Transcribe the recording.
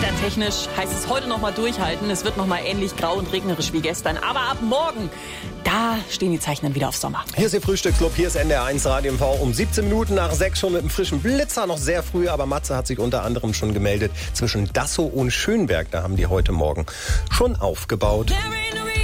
Wettertechnisch heißt es heute noch mal durchhalten. Es wird noch mal ähnlich grau und regnerisch wie gestern. Aber ab morgen, da stehen die Zeichen dann wieder auf Sommer. Hier ist Ihr Frühstücksclub, hier ist NDR1 Radio MV um 17 Minuten nach 6 schon mit einem frischen Blitzer. Noch sehr früh, aber Matze hat sich unter anderem schon gemeldet zwischen Dassow und Schönberg. Da haben die heute Morgen schon aufgebaut.